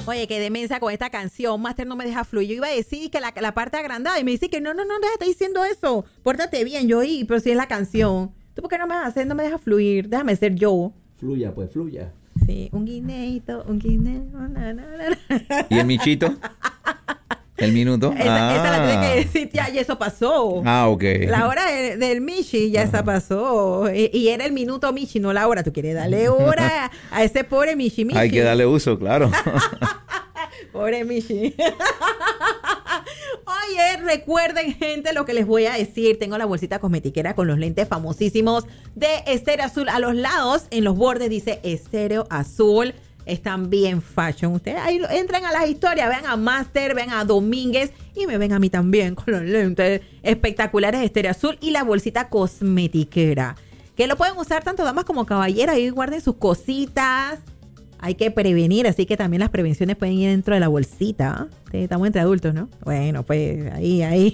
Oye, qué demencia con esta canción. Master no me deja fluir. Yo iba a decir que la parte agrandada y me dice que no, deja diciendo eso. Pórtate bien, yo pero si es la canción. ¿Tú por qué no me vas a hacer? No me dejas fluir. Déjame ser yo. Fluya, pues, fluya. Sí, un guineito, na. ¿Y el michito? ¿El minuto? Esa la tuve que decir ya, y eso pasó. Ok. La hora del Michi, ya esa pasó. Y era el minuto Michi, no la hora. ¿Tú quieres darle hora a ese pobre Michi? Hay que darle uso, claro. Pobre Michi. Oye, recuerden, gente, lo que les voy a decir. Tengo la bolsita cosmetiquera con los lentes famosísimos de Estéreo Azul. A los lados, en los bordes, dice Estéreo Azul. Están bien fashion. Ustedes ahí entran a las historias, vean a Master, vean a Domínguez y me ven a mí también con los lentes espectaculares de Estéreo Azul y la bolsita cosmetiquera. Que lo pueden usar tanto damas como caballeros. Ahí guarden sus cositas. Hay que prevenir, así que también las prevenciones pueden ir dentro de la bolsita. Sí, estamos entre adultos, ¿no? Bueno, pues ahí.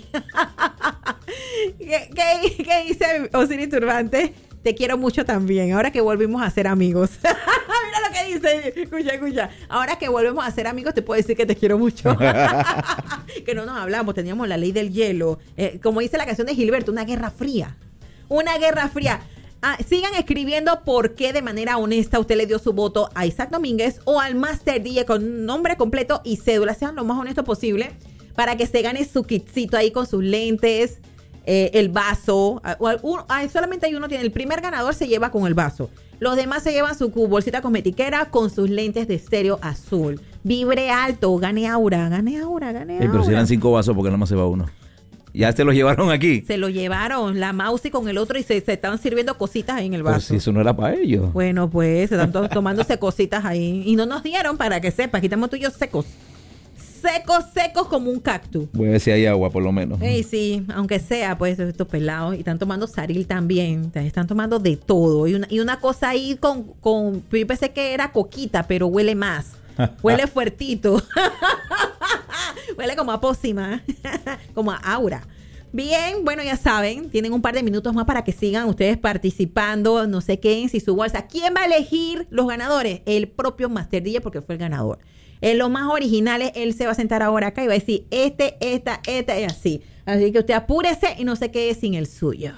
¿Qué dice Osiris Turbante? Te quiero mucho también, ahora que volvimos a ser amigos. Mira lo que dice. Escucha. Ahora que volvemos a ser amigos, te puedo decir que te quiero mucho. Que no nos hablamos, teníamos la ley del hielo. Como dice la canción de Gilberto, una guerra fría. Una guerra fría. Sigan escribiendo por qué de manera honesta usted le dio su voto a Isaac Domínguez o al Master DJ con nombre completo y cédula. Sean lo más honesto posible para que se gane su kitcito ahí con sus lentes, el vaso. Solamente hay uno tiene. El primer ganador se lleva con el vaso. Los demás se llevan su bolsita cosmetiquera con sus lentes de Estéreo Azul. Vibre alto, gane aura. Pero si eran 5 vasos, porque nada más se va uno. ¿Ya se los llevaron aquí? Se lo llevaron, la Mausi con el otro y se estaban sirviendo cositas ahí en el vaso. Pero si eso no era para ellos. Bueno, pues se están tomándose cositas ahí. Y no nos dieron para que sepa. Aquí estamos tú y yo secos como un cactus. Voy a ver si hay agua, por lo menos. Sí, aunque sea, pues, estos pelados. Y están tomando saril también. Están tomando de todo. Y una cosa ahí con yo pensé que era coquita, pero huele más. Huele fuertito. Huele como a pócima. Como a aura. Bien, bueno, ya saben, tienen un par de minutos más para que sigan ustedes participando, no sé qué, si su bolsa. ¿Quién va a elegir los ganadores? El propio Master DJ, porque fue el ganador. En los más originales, él se va a sentar ahora acá y va a decir, esta y así. Así que usted apúrese y no se quede sin el suyo.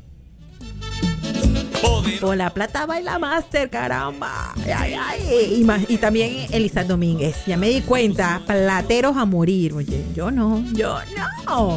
Con la plata baila Master, caramba. Y también Elisa Domínguez. Ya me di cuenta, plateros a morir. Oye, yo no.